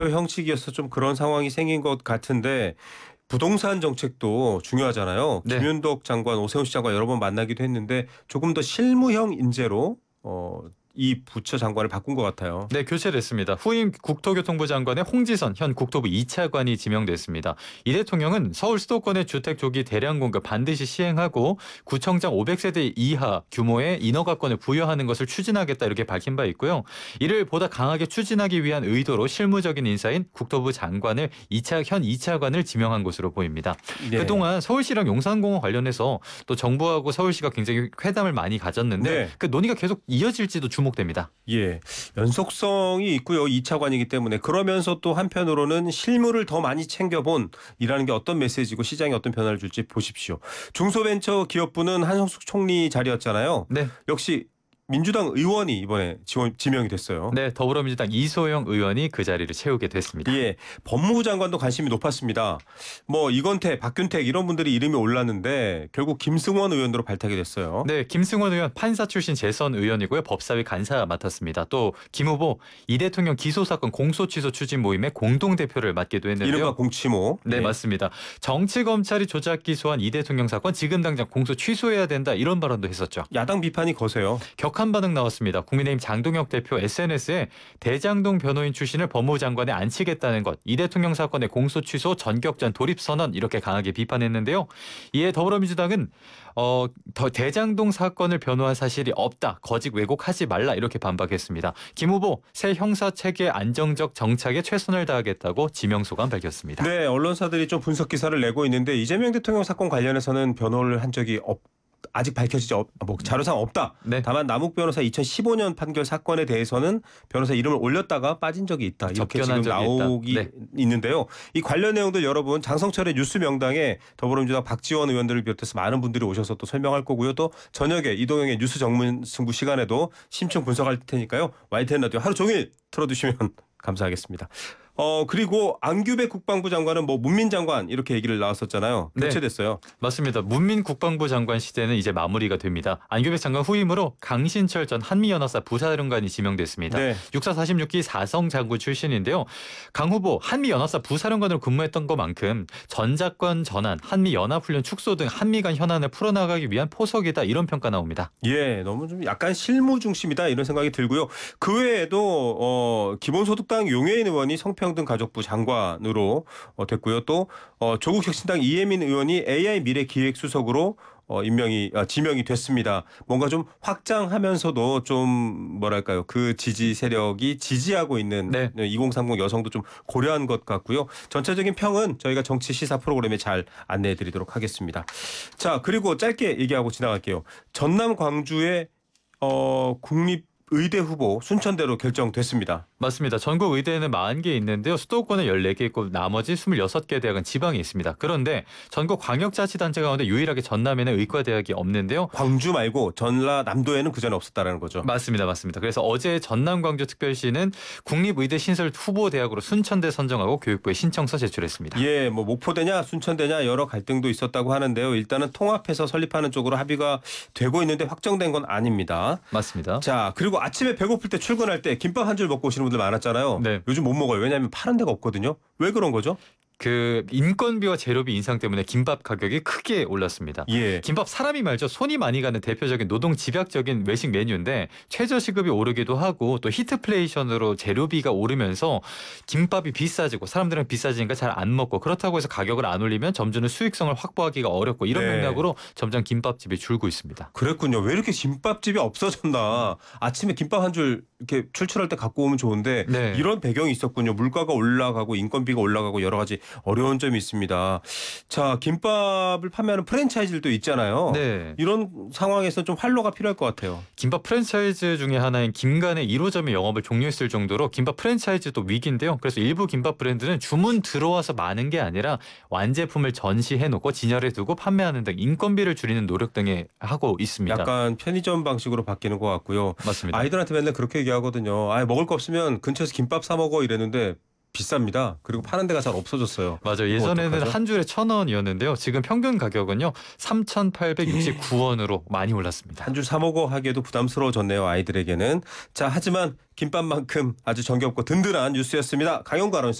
형식이어서 좀 그런 상황이 생긴 것 같은데 부동산 정책도 중요하잖아요. 네. 김윤덕 장관, 오세훈 시장과 여러 번 만나기도 했는데 조금 더 실무형 인재로 이 부처 장관을 바꾼 것 같아요. 네, 교체됐습니다. 후임 국토교통부 장관의 홍지선 현 국토부 2차관이 지명됐습니다. 이 대통령은 서울 수도권의 주택 조기 대량 공급 반드시 시행하고 구청장 500세대 이하 규모의 인허가권을 부여하는 것을 추진하겠다 이렇게 밝힌 바 있고요. 이를 보다 강하게 추진하기 위한 의도로 실무적인 인사인 국토부 장관을 현 2차관을 지명한 것으로 보입니다. 네. 그동안 서울시랑 용산공원 관련해서 또 정부하고 서울시가 굉장히 회담을 많이 가졌는데 네. 그 논의가 계속 이어질지도 주목됩니다. 예. 연속성이 있고요. 2차관이기 때문에 그러면서 또 한편으로는 실무를 더 많이 챙겨본 이라는 게 어떤 메시지고 시장에 어떤 변화를 줄지 보십시오. 중소벤처기업부는 한성숙 총리 자리였잖아요. 네. 역시 민주당 의원이 이번에 지명이 됐어요. 네, 더불어민주당 이소영 의원이 그 자리를 채우게 됐습니다. 예, 법무부 장관도 관심이 높았습니다. 뭐 이건태, 박균택 이런 분들이 이름이 올랐는데 결국 김승원 의원으로 발탁이 됐어요. 네, 김승원 의원 판사 출신 재선 의원이고요. 법사위 간사 맡았습니다. 또 김 후보 이 대통령 기소사건 공소취소 추진 모임의 공동대표를 맡기도 했는데요. 이른바 공치모. 네, 예. 맞습니다. 정치검찰이 조작 기소한 이 대통령 사건 지금 당장 공소 취소해야 된다 이런 발언도 했었죠. 야당 비판이 거세요. 격한 반응 나왔습니다. 국민의힘 장동혁 대표 SNS에 대장동 변호인 출신을 법무부 장관에 앉히겠다는 것, 이 대통령 사건의 공소 취소 전격전 돌입 선언 이렇게 강하게 비판했는데요. 이에 더불어민주당은 대장동 사건을 변호한 사실이 없다, 거짓 왜곡하지 말라 이렇게 반박했습니다. 김 후보 새 형사체계 안정적 정착에 최선을 다하겠다고 지명소감 밝혔습니다. 네, 언론사들이 좀 분석 기사를 내고 있는데 이재명 대통령 사건 관련해서는 변호를 한 적이 아직 밝혀지지 뭐 자료상 없다. 네. 다만 남욱 변호사 2015년 판결 사건에 대해서는 변호사 이름을 올렸다가 빠진 적이 있다. 이렇게 접견한 지금 적이 있다. 나오기 네. 있는데요. 이 관련 내용들 여러분 장성철의 뉴스 명당에 더불어민주당 박지원 의원들을 비롯해서 많은 분들이 오셔서 또 설명할 거고요. 또 저녁에 이동영의 뉴스 전문 승부 시간에도 심층 분석할 테니까요. YTN 라디오 하루 종일 틀어두시면 감사하겠습니다. 그리고 안규백 국방부 장관은 뭐 문민 장관 이렇게 얘기를 나왔었잖아요. 네. 교체됐어요. 맞습니다. 문민 국방부 장관 시대는 이제 마무리가 됩니다. 안규백 장관 후임으로 강신철 전 한미연합사 부사령관이 지명됐습니다. 네. 육사 46기 사성 장군 출신인데요. 강 후보 한미연합사 부사령관으로 근무했던 것만큼 전작권 전환, 한미연합훈련 축소 등 한미 간 현안을 풀어나가기 위한 포석이다 이런 평가 나옵니다. 예, 너무 좀 약간 실무 중심이다 이런 생각이 들고요. 그 외에도 기본소득당 용해인 의원이 성평등가족부 장관으로 됐고요. 또 조국 혁신당 이혜민 의원이 AI 미래기획수석으로 지명이 됐습니다. 뭔가 좀 확장하면서도 좀 뭐랄까요, 그 지지 세력이 지지하고 있는 네. 2030 여성도 좀 고려한 것 같고요. 전체적인 평은 저희가 정치 시사 프로그램에 잘 안내해드리도록 하겠습니다. 자, 그리고 짧게 얘기하고 지나갈게요. 전남 광주의 국립의대 후보 순천대로 결정됐습니다. 맞습니다. 전국 의대에는 40개 있는데요. 수도권에 14개 있고 나머지 26개 대학은 지방에 있습니다. 그런데 전국 광역자치단체 가운데 유일하게 전남에는 의과대학이 없는데요. 광주 말고 전라남도에는 그전에 없었다라는 거죠. 맞습니다. 맞습니다. 그래서 어제 전남광주특별시는 국립의대 신설 후보대학으로 순천대 선정하고 교육부에 신청서 제출했습니다. 예, 뭐 목포대냐 순천대냐 여러 갈등도 있었다고 하는데요. 일단은 통합해서 설립하는 쪽으로 합의가 되고 있는데 확정된 건 아닙니다. 맞습니다. 자, 그리고 아침에 배고플 때 출근할 때 김밥 한 줄 먹고 오시는 분들 많았잖아요. 네. 요즘 못 먹어요. 왜냐하면 파는 데가 없거든요. 왜 그런 거죠? 그 인건비와 재료비 인상 때문에 김밥 가격이 크게 올랐습니다. 예. 김밥 사람이 말죠. 손이 많이 가는 대표적인 노동 집약적인 외식 메뉴인데 최저시급이 오르기도 하고 또 히트플레이션으로 재료비가 오르면서 김밥이 비싸지고 사람들은 비싸지니까 잘 안 먹고 그렇다고 해서 가격을 안 올리면 점주는 수익성을 확보하기가 어렵고 이런 네. 맥락으로 점점 김밥집이 줄고 있습니다. 그랬군요. 왜 이렇게 김밥집이 없어졌나. 아침에 김밥 한 줄 이렇게 출출할 때 갖고 오면 좋은데 네. 이런 배경이 있었군요. 물가가 올라가고 인건비가 올라가고 여러 가지 어려운 점이 있습니다. 자, 김밥을 판매하는 프랜차이즈들도 있잖아요. 네. 이런 상황에서 좀 활로가 필요할 것 같아요. 김밥 프랜차이즈 중에 하나인 김간의 1호점의 영업을 종료했을 정도로 김밥 프랜차이즈도 위기인데요. 그래서 일부 김밥 브랜드는 주문 들어와서 많은 게 아니라 완제품을 전시해놓고 진열해두고 판매하는 등 인건비를 줄이는 노력 등에 하고 있습니다. 약간 편의점 방식으로 바뀌는 것 같고요. 맞습니다. 아이들한테 맨날 그렇게 얘기하거든요. 아, 먹을 거 없으면 근처에서 김밥 사 먹어 이랬는데 비쌉니다. 그리고 파는 데가 잘 없어졌어요. 맞아요. 이거 예전에는 어떡하죠? 한 줄에 1,000원이었는데요. 지금 평균 가격은요 3,869원으로 많이 올랐습니다. 한 줄 사 먹어 하기에도 부담스러워졌네요. 아이들에게는. 자, 하지만 김밥만큼 아주 정겹고 든든한 뉴스였습니다. 강영구 아나운서.